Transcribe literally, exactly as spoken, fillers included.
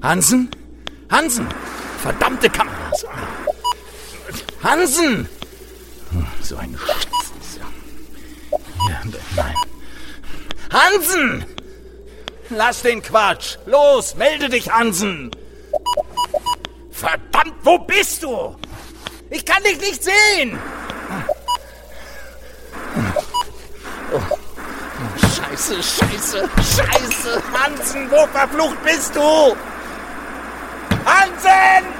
Hansen? Hansen! Verdammte Kameras! Hansen! So ein Scheiß. Hier, nein. Hansen! Lass den Quatsch! Los, melde dich, Hansen! Verdammt, wo bist du? Ich kann dich nicht sehen! Oh. Oh, Scheiße, Scheiße, Scheiße! Hansen, wo verflucht bist du? Hansen!